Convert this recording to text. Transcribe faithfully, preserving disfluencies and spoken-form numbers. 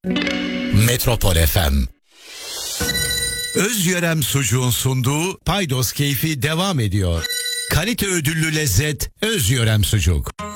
Metropol F M. Özyörem sucuğun sunduğu Paydos keyfi devam ediyor. Kalite ödüllü lezzet Özyörem sucuk.